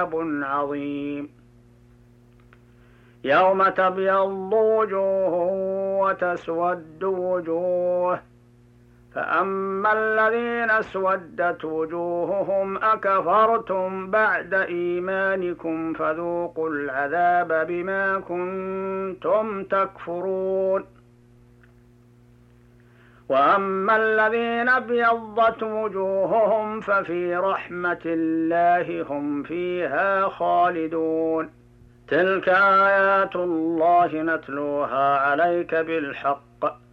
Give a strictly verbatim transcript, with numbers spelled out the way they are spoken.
عظيم. يوم تبيض وجوه وتسود وجوه، فأما الذين اسودت وجوههم أكفرتم بعد إيمانكم فذوقوا العذاب بما كنتم تكفرون. وأما الذين ابيضت وجوههم ففي رحمة الله هم فيها خالدون. تلك آيات الله نتلوها عليك بالحق